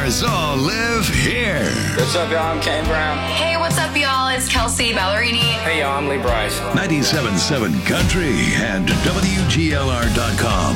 stars all live here. What's up, y'all? I'm Kane Brown. Hey, what's up, y'all? It's Kelsey Ballerini. Hey, y'all. I'm Lee Bryce. 97.7 Country and WGLR.com.